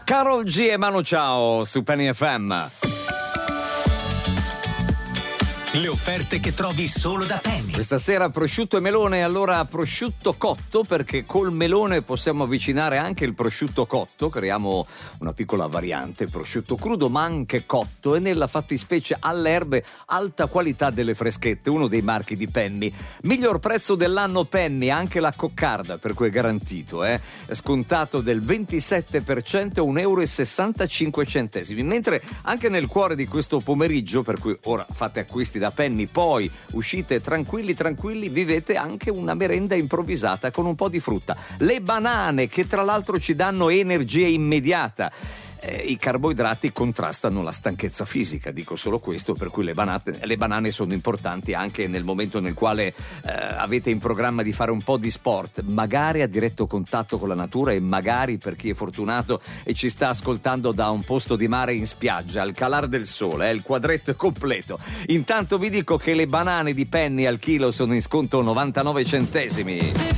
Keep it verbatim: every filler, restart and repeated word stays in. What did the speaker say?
Karol G e Manu Chao su Penny F M. Le offerte che trovi solo da Penny. Questa sera prosciutto e melone, allora prosciutto cotto, perché col melone possiamo avvicinare anche il prosciutto cotto, creiamo una piccola variante, prosciutto crudo ma anche cotto, e nella fattispecie alle erbe, alta qualità delle freschette, uno dei marchi di Penny. Miglior prezzo dell'anno Penny, anche la coccarda, per cui è garantito, eh? Scontato del ventisette per cento, un euro e sessantacinque centesimi, mentre anche nel cuore di questo pomeriggio, per cui ora fate acquisti da Penny, poi uscite tranquilli tranquilli, vivete anche una merenda improvvisata con un po' di frutta, le banane, che tra l'altro ci danno energia immediata. Eh, i carboidrati contrastano la stanchezza fisica, dico solo questo, per cui le banane, le banane sono importanti anche nel momento nel quale eh, avete in programma di fare un po' di sport, magari a diretto contatto con la natura, e magari, per chi è fortunato e ci sta ascoltando da un posto di mare in spiaggia, al calar del sole, eh, il quadretto è completo. Intanto vi dico che le banane di Penny al chilo sono in sconto novantanove centesimi.